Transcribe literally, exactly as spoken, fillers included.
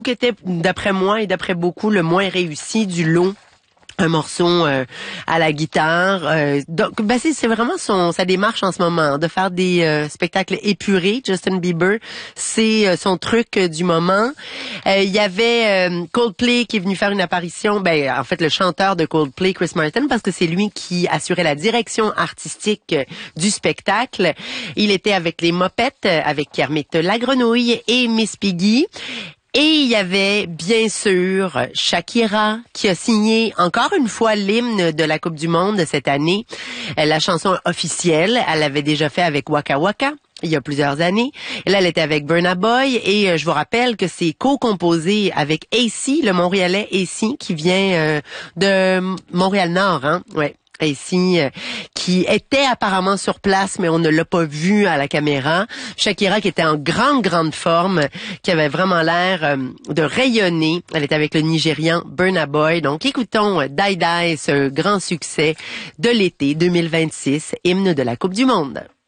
qui était, d'après moi et d'après beaucoup, le moins réussi du lot. Un morceau euh, à la guitare. Euh, donc, ben c'est, c'est vraiment son sa démarche en ce moment, de faire des euh, spectacles épurés. Justin Bieber, c'est euh, son truc euh, du moment. Il euh, y avait euh, Coldplay qui est venu faire une apparition. Ben, en fait, le chanteur de Coldplay, Chris Martin, parce que c'est lui qui assurait la direction artistique euh, du spectacle. Il était avec les Mopettes, euh, avec Kermit la Grenouille et Miss Piggy. Et il y avait, bien sûr, Shakira, qui a signé encore une fois l'hymne de la Coupe du Monde de cette année. La chanson officielle, elle l'avait déjà fait avec Waka Waka il y a plusieurs années. Et là, elle était avec Burna Boy. Et euh, je vous rappelle que c'est co-composé avec A C, le Montréalais A C, qui vient euh, de Montréal-Nord, hein, ouais. Ici, euh, qui était apparemment sur place, mais on ne l'a pas vu à la caméra. Shakira, qui était en grande, grande forme, qui avait vraiment l'air euh, de rayonner. Elle était avec le Nigérian Burna Boy. Donc, écoutons Die Die, ce grand succès de l'été deux mille vingt-six, hymne de la Coupe du Monde.